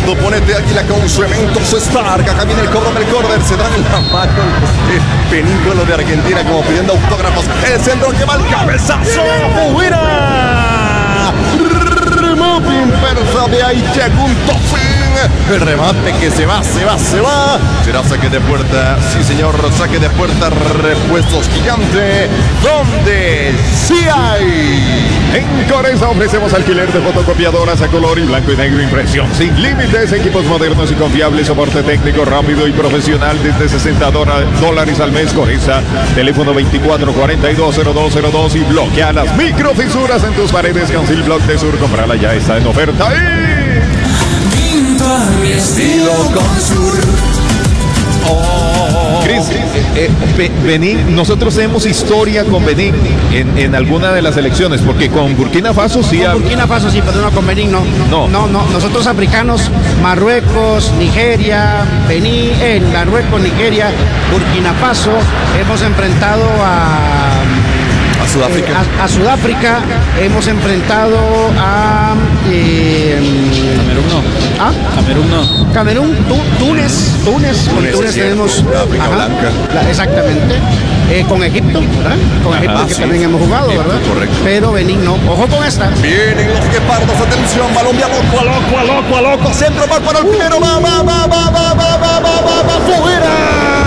cemento, ponete Águila con Cementos Stark. Acá viene el cobro del córner, se dan la mano Benín con lo de Argentina como pidiendo autógrafos. El centro que va al cabezazo, fuera. Remate inversa de ahí, Tofín. El remate que se va. Será saque de puerta, sí señor, saque de puerta, repuestos Gigante, donde sí hay. En Coresa ofrecemos alquiler de fotocopiadoras a color y blanco y negro, impresión sin límites, equipos modernos y confiables, soporte técnico rápido y profesional desde $60 al mes. Coresa, teléfono 24420202 y bloquea las microfisuras en tus paredes con Silblock de Sur. Comprala ya, está en oferta. Pinta mi estilo con Sur. Cris, Benín, nosotros tenemos historia con Benín en alguna de las elecciones, porque con Burkina Faso sí. Con Burkina Faso sí, pero no con Benín, no. Nosotros africanos, Marruecos, Nigeria, Benín, Marruecos, Nigeria, Burkina Faso, hemos enfrentado a Sudáfrica. A Sudáfrica, hemos enfrentado a Camerún no. ¿Ah? Camerún no. Camerún, Túnez tenemos África Blanca. Exactamente. Con Egipto, ¿verdad? Con Egipto que también hemos jugado, ¿verdad? Correcto. Pero Benín no. Ojo con esta. Vienen los guepardos, atención, balón de a loco, centro, va para el primero, va, fuera.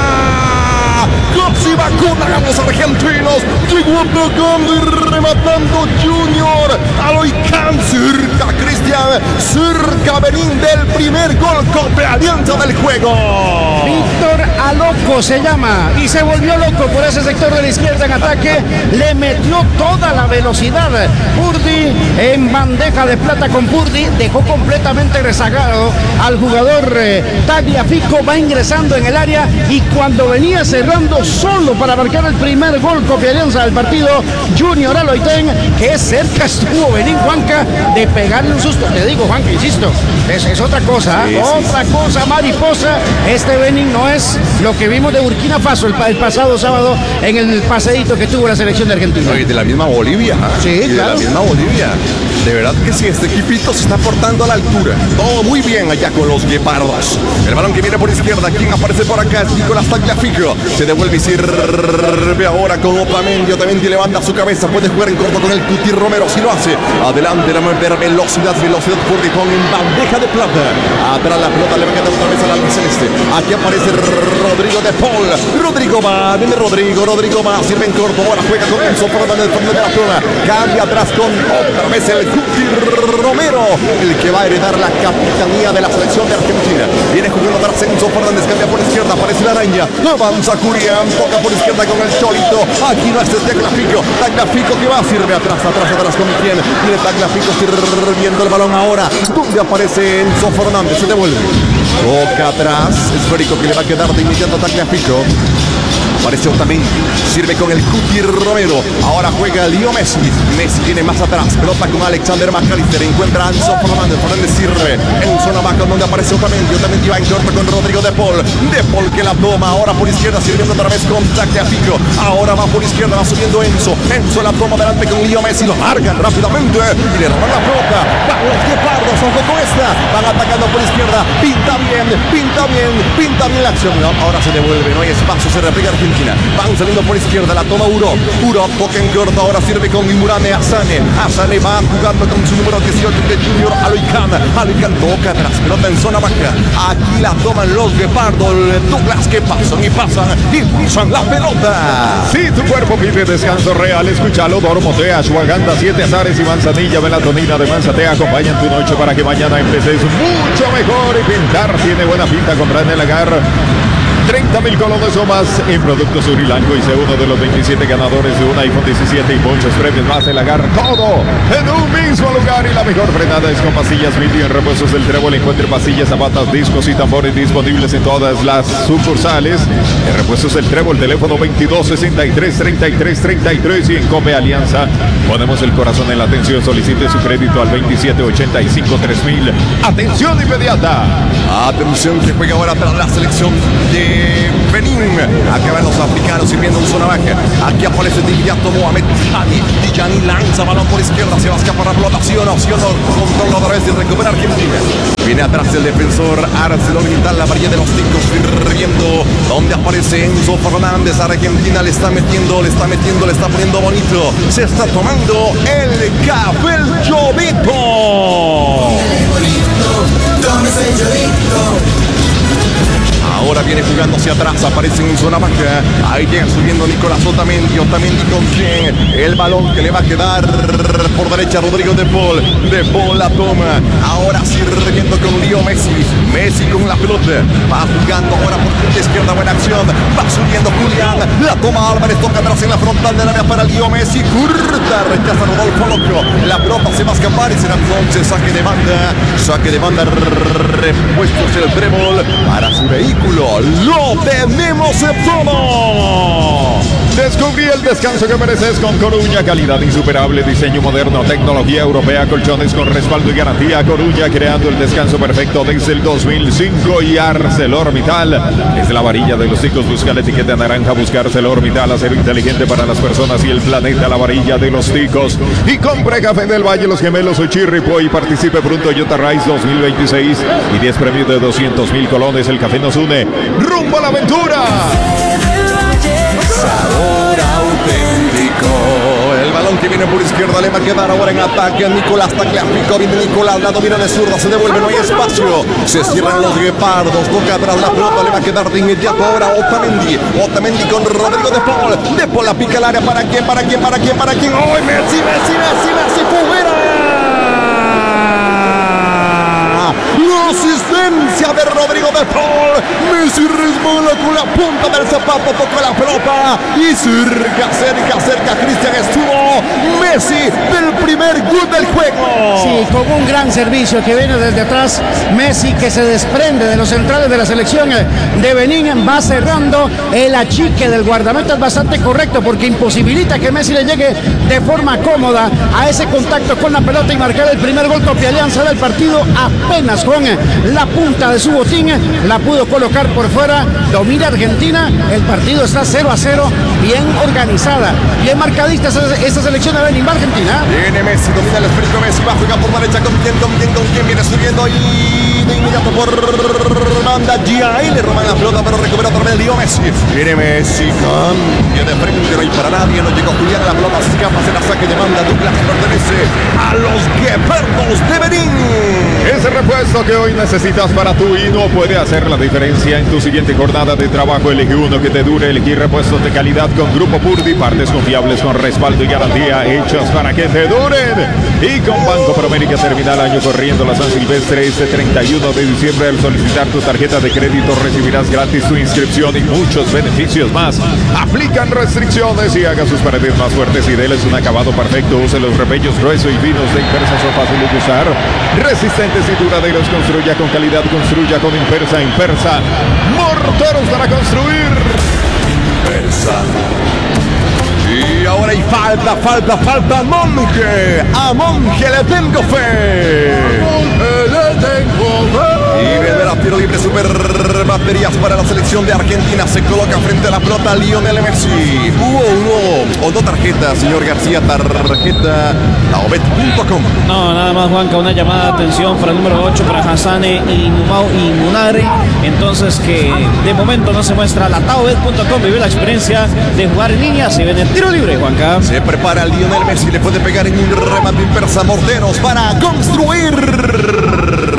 Cops y vacuna, los argentinos, llegó tocando y rematando Junior, Aloicán, cerca Cristian, cerca Benín del primer gol, Cope Alianza del juego. Víctor Aloco se llama y se volvió loco por ese sector de la izquierda en ataque, le metió toda la velocidad. Purdy en bandeja de plata con Purdy, dejó completamente rezagado al jugador Tagliafico, va ingresando en el área y cuando venía cerrando solo para marcar el primer gol Cope Alianza del partido, Junior Aloitén, que cerca estuvo Benín, Juanca, de pegarle un susto. Te digo, Juanca, insisto, es otra cosa, otra cosa mariposa. Este Benín no es lo que vimos de Burkina Faso el pasado sábado en el paseíto que tuvo la selección de Argentina. Y de la misma Bolivia. Sí, y claro. de la misma Bolivia. De verdad que sí, este equipito se está portando a la altura. Todo muy bien allá con los guepardos. El balón que viene por izquierda, ¿quién aparece por acá? Es Nicolás Tagliafico. Se devuelve y sirve ahora con Otamendi. Otamendi levanta su cabeza, puede jugar en corto con el Cuti Romero, si lo hace. Adelante, la velocidad por Dipón en bandeja de plata. Atrás la pelota le va a quedar otra vez al albiceleste. Aquí aparece Rodrigo de Paul. Rodrigo va, sirve en corto, ahora juega con Enzo Fernández en el fondo de la zona. Cambia atrás con otra vez el Cuti Romero, el que va a heredar la capitanía de la selección de Argentina. Viene jugando atrás Enzo Fernández, cambia por izquierda, aparece la araña. Avanza Curián, toca por izquierda con el Cholito. Aquí no es Tagliafico que va, sirve atrás con quién. Viene Tagliafico sirviendo el balón ahora. ¿Dónde aparece Enzo Fernández? Se devuelve. Toca atrás, esférico que le va a quedar de inmediato a Tagliafico. Aparece Otamendi, sirve con el Cuti Romero. Ahora juega Leo Messi. Messi tiene más atrás, pelota con Alexander McAllister. Encuentra a Enzo Fernández. Fernández sirve en zona baja donde aparece Otamendi. Otamendi va en corto con Rodrigo de Paul. De Paul que la toma. Ahora por izquierda sirviendo otra vez con Tagliafico. Ahora va por izquierda, va subiendo Enzo. Enzo la toma delante con Leo Messi. Lo largan rápidamente y le roban la pelota. Van los guepardos, ojo con esta. Van atacando por izquierda. Pinta bien la acción. No, ahora se devuelve, no hay espacio, se repliega Argentina. Van saliendo por izquierda, la toma Uro toca en corto, ahora sirve con Imurane Asane va jugando con su número 18 de Junior Aloicán toca atrás, pelota en zona baja. Aquí la toman los guepardos Douglas, que pasan y pulsan la pelota. Si tu cuerpo pide descanso real, escúchalo. Dormotea, Ashwagandha, 7 azares y manzanilla, melatonina de Manzatea acompañan tu noche para que mañana empeces mucho mejor. Y pintar tiene buena pinta, comprar en el Lagar 30,000 colones o más en productos Surilanco y sé uno de los 27 ganadores de un iPhone 17 y muchos premios más. El Agar, todo en un mismo lugar, y la mejor frenada es con pastillas Midi. En Repuestos del Trébol encuentre pastillas, zapatas, discos y tambores disponibles en todas las sucursales. En Repuestos del Trébol, teléfono 2263-3333, y en Cope Alianza ponemos el corazón en la atención. Solicite su crédito al 2785-3000. Atención inmediata. Atención que juega ahora tras la selección de Benín. Acá van los africanos sirviendo en zona baja. Aquí aparece de inmediato Mohamed Tijani lanza balón por izquierda. Se va a escapar la pelota. Sí o no, controla otra vez y recupera Argentina. Viene atrás el defensor ArcelorMittal, la varilla de los ticos sirviendo. Donde aparece Enzo Fernández. Argentina le está metiendo, le está poniendo bonito. Se está tomando el café el Jovito. Ahora viene jugando hacia atrás, aparecen en zona baja. Ahí llega subiendo Nicolás Otamendi. Otamendi con quién. El balón que le va a quedar por derecha Rodrigo de Paul. De Paul la toma. Ahora sirviendo con Leo Messi. Messi con la pelota. Va jugando ahora por la izquierda. Buena acción. Va subiendo Julián. La toma Álvarez. Toca atrás en la frontal del área para Leo Messi. Curta. Rechaza Rodolfo Loco. La pelota se va a escapar y será entonces saque de banda. Saque de banda. Repuestos el trébol para su vehículo. Lo tenemos todo. Descubrí el descanso que mereces con Coruña. Calidad insuperable, diseño moderno, tecnología europea, colchones con respaldo y garantía. Coruña, creando el descanso perfecto desde el 2005. Y ArcelorMittal, desde la varilla de los ticos, busca la etiqueta naranja, busca ArcelorMittal, acero inteligente para las personas y el planeta, la varilla de los ticos. Y compre Café del Valle, Los Gemelos o Chirripó y participe por un Toyota Rise 2026 y 10 premios de 200,000 colones. El café nos une rumbo a la aventura. Sabor auténtico. El balón que viene por izquierda le va a quedar ahora en ataque. Nicolás Tagliafico. Viene Nicolás, la domina de zurda, se devuelve, no hay espacio. Se cierran los guepardos. Toca atrás la pelota, le va a quedar de inmediato ahora Otamendi. Otamendi con Rodrigo de Paul. De Paul la pica el área. ¿Para quién? ¡Oh, Messi! ¡Fuera! La asistencia de Rodrigo de Paul. Messi resbala con la punta del zapato, toca la pelota y cerca Cristian estuvo Messi del primer gol del juego. Sí, con un gran servicio que viene desde atrás. Messi, que se desprende de los centrales de la selección de Benín, va cerrando. El achique del guardameta es bastante correcto porque imposibilita que Messi le llegue de forma cómoda a ese contacto con la pelota y marcar el primer gol Copia Alianza del partido. Apenas con la punta de su botín la pudo colocar por fuera. Domina Argentina. El partido está 0-0. Bien organizada, bien marcadista esta selección de Benín. Argentina. Viene Messi, domina el espíritu Messi. Va a jugar por derecha. ¿Con quién viene subiendo ahí? De inmediato por banda Gia. Y le roban la pelota, pero recupera otra vez Leo Messi. Viene Messi. Cambia de frente. No hay para nadie. No llegó Julián. La pelota se escapa. Se la saque de banda. Douglas pertenece a los guepardos de Benín. Ese repuesto que hoy necesitas para tu hino puede hacer la diferencia en tu siguiente jornada de trabajo. Elige uno que te dure. Elegir repuestos de calidad con Grupo Purdy. Partes confiables con respaldo y garantía hechas para que te duren. Y con Banco Promérica termina el año corriendo la San Silvestre este 31 de diciembre. Al solicitar tu tarjeta de crédito recibirás gratis tu inscripción y muchos beneficios más. Aplican restricciones y haga sus paredes más fuertes y déles un acabado perfecto. Use los repellos gruesos y finos de Impersa, son fáciles de usar, resistentes y duraderos. Construya con calidad, construya con Impersa. Impersa, morteros para construir. Impersa. Y ahora hay falta Monje. A Monje le tengo fe. Y viene la tiro libre, super baterías para la selección de Argentina. Se coloca frente a la pelota Lionel Messi. Hubo dos tarjetas, señor García. Tarjeta laobet.com. No, nada más, Juanca, una llamada de atención para el número 8 para Hassane y Munare. Entonces, que de momento no se muestra la taobet.com. Vive la experiencia de jugar en línea. Se viene el tiro libre, Juanca. Se prepara Lionel Messi, le puede pegar en un remate Impersa. Morteros para construir.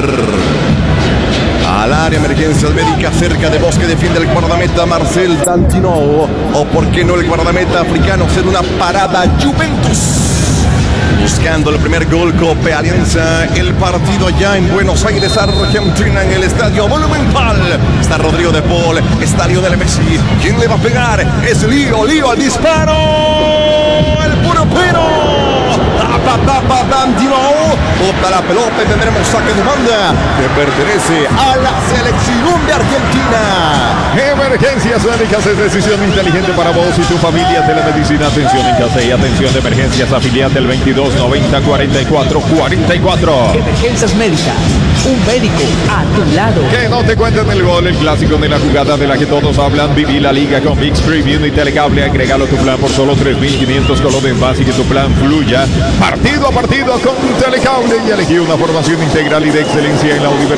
Al área, emergencias médicas cerca de Bosque, defiende el guardameta Marcel Dantino. O por qué no el guardameta africano, hacer una parada Juventus. Buscando el primer gol Copia Alianza. El partido ya en Buenos Aires, Argentina, en el estadio Monumental. Está Rodrigo de Paul, está Lionel Messi. ¿Quién le va a pegar? Es Lío al disparo. El puro pero. Tapa Dantino. Bota la pelota y tendremos saque de banda que pertenece a la selección de Argentina. Emergencias médicas es decisión inteligente para vos y tu familia. Telemedicina, atención en casa y atención de emergencias. Afiliate el 2290 44 44. Emergencias médicas, un médico a tu lado. Que no te cuenten el gol, el clásico de la jugada de la que todos hablan. Viví la liga con ViX Premium y Telecable. Agregalo a tu plan por solo 3.500 colones más y que tu plan fluya partido a partido con Telecable. Y elegí una formación integral y de excelencia en la universidad